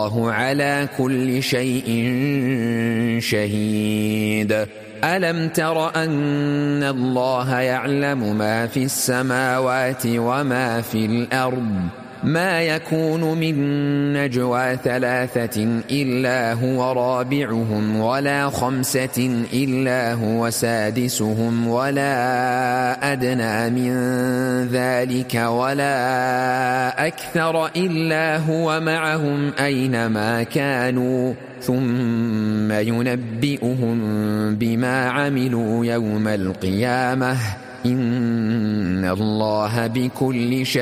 والله على كل شيء شهيد. ألم تر أن الله يعلم ما في السماوات وما في الأرض؟ ما يكون من نجوى ثلاثة إلا هو رابعهم ولا خمسة إلا هو سادسهم ولا أدنى من ذلك ولا أكثر إلا هو معهم أينما كانوا ثم ينبئهم بما عملوا يوم القيامة إن الله بكل شيء